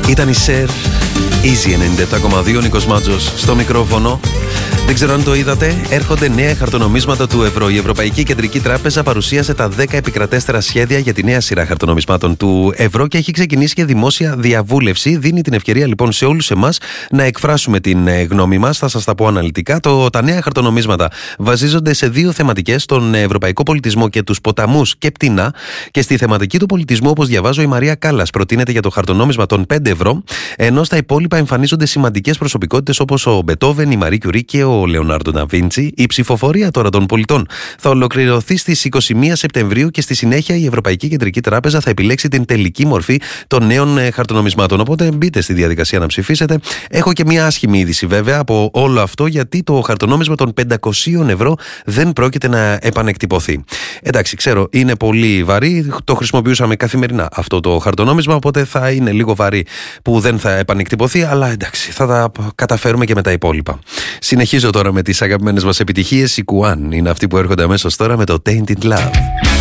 Ήταν η Cher, Easy 97,2, Νίκος Μάτζος στο μικρόφωνο. Δεν ξέρω αν το είδατε, έρχονται νέα χαρτονομίσματα του ευρώ. Η Ευρωπαϊκή Κεντρική Τράπεζα παρουσίασε τα 10 επικρατέστερα σχέδια για τη νέα σειρά χαρτονομισμάτων του ευρώ και έχει ξεκινήσει και δημόσια διαβούλευση. Δίνει την ευκαιρία λοιπόν σε όλους εμάς να εκφράσουμε την γνώμη μας. Θα σας τα πω αναλυτικά. Τα νέα χαρτονομίσματα βασίζονται σε δύο θεματικές, τον ευρωπαϊκό πολιτισμό και τους ποταμούς και πτηνά. Και στη θεματική του πολιτισμού, όπως διαβάζω, η Μαρία Κάλλας προτείνεται για το χαρτονόμισμα των 5 ευρώ, ενώ στα υπόλοιπα εμφανίζονται σημαντικές προσωπικότητες όπως ο Μπετόβεν, η Μαρί Κιουρί και ο Λεωνάρντο ντα Βίντσι. Η ψηφοφορία τώρα των πολιτών θα ολοκληρωθεί στις 21 Σεπτεμβρίου και στη συνέχεια η Ευρωπαϊκή Κεντρική Τράπεζα θα επιλέξει την τελική μορφή των νέων χαρτονομισμάτων. Οπότε μπείτε στη διαδικασία να ψηφίσετε. Έχω και μια άσχημη είδηση βέβαια από όλο αυτό, γιατί το χαρτονόμισμα των 500 ευρώ δεν πρόκειται να επανεκτυπωθεί. Εντάξει, ξέρω, είναι πολύ βαρύ. Το χρησιμοποιούσαμε καθημερινά αυτό το χαρτονόμισμα, οπότε θα είναι λίγο βαρύ που δεν θα επανεκτυπωθεί, αλλά εντάξει, θα τα καταφέρουμε και με τα υπόλοιπα. Συνεχίζω τώρα με τις αγαπημένες μας επιτυχίες. Η Κουάν είναι αυτοί που έρχονται αμέσως τώρα με το Tainted Love.